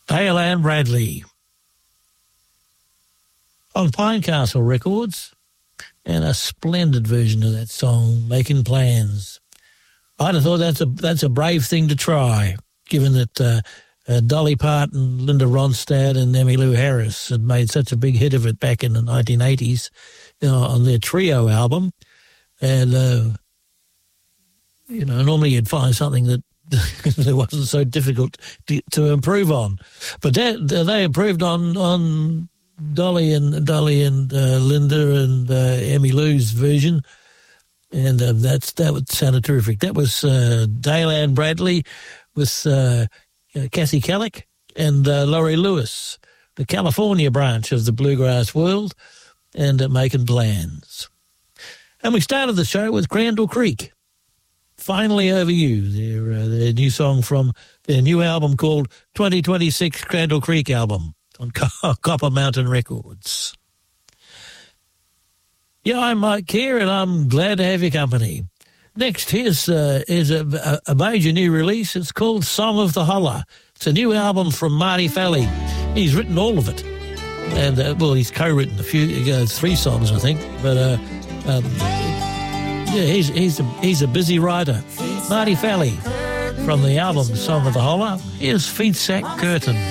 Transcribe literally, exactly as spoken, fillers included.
Dale Ann Bradley on Pinecastle Records, and a splendid version of that song, Making Plans. I'd have thought that's a that's a brave thing to try, given that uh, uh, Dolly Parton, Linda Ronstadt and Emmylou Harris had made such a big hit of it back in the nineteen eighties, you know, on their Trio album. And, uh, you know, normally you'd find something that that wasn't so difficult to, to improve on. But that, they improved on on Dolly and Dolly and uh, Linda and uh, Emmylou's version, and uh, that's that would sounded terrific. That was uh, Dale Ann Bradley with uh, uh, Cassie Kellick and uh, Laurie Lewis, the California branch of the bluegrass world, and uh, Making Plans. And we started the show with Crandall Creek, Finally Over You, their, uh, their new song from their new album called twenty twenty-six Crandall Creek Album on Copper Mountain Records. Yeah, I'm Mike Kerr, and I'm glad to have your company. Next, here's uh, is a, a major new release. It's called Song of the Holler. It's a new album from Marty Falley. He's written all of it. And, uh, well, he's co-written a few, uh, three songs, I think. But, uh, um, yeah, he's, he's, a, he's a busy writer. Marty Falley from the album Song of the Holler. Here's Feedsack Curtain.